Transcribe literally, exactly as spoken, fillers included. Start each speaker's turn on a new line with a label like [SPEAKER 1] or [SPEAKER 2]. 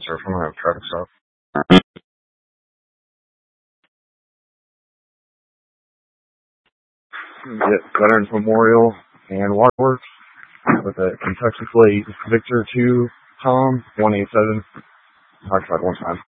[SPEAKER 1] sir, if I'm going to have a traffic stop. Get Veterans Memorial and Waterworks with a Kentucky plate, Victor two, Tom, one eight seven. Hard one time.